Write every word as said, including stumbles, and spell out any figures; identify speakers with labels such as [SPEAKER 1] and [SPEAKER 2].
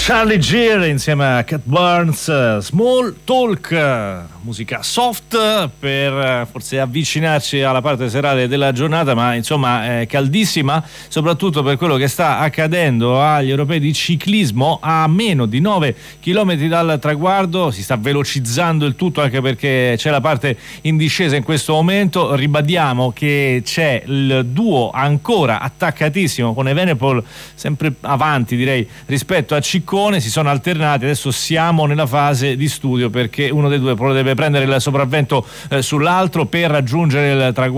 [SPEAKER 1] Charlie Gear insieme a Cat Burns, Small Talk, musica soft per forse avvicinarci alla parte serale della giornata, ma insomma è caldissima, soprattutto per quello che sta accadendo agli europei di ciclismo. A meno di nove chilometri dal traguardo si sta velocizzando il tutto, anche perché c'è la parte in discesa in questo momento. Ribadiamo che c'è il duo ancora attaccatissimo con Evenepoel sempre avanti, direi, rispetto a Ciccone. Si sono alternati, adesso siamo nella fase di studio perché uno dei due deve prendere il sopravvento eh, sull'altro per raggiungere il traguardo